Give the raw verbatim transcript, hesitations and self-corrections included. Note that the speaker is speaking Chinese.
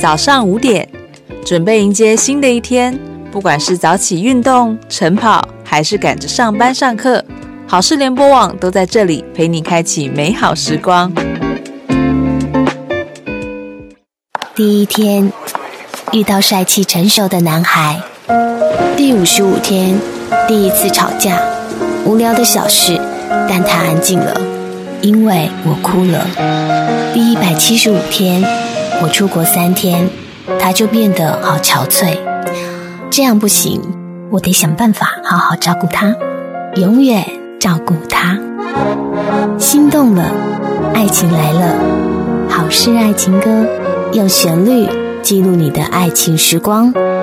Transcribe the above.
早上五点，准备迎接新的一天。不管是早起运动、晨跑，还是赶着上班上课，好事联播网都在这里陪你开启美好时光。 第一天，遇到帅气成熟的男孩。第五十五天，第一次吵架，无聊的小事，但他安静了，因为我哭了。第一百七十五天，我出国三天，他就变得好憔悴。这样不行，我得想办法好好照顾他，永远照顾他。心动了，爱情来了，好事爱情歌，用旋律记录你的爱情时光。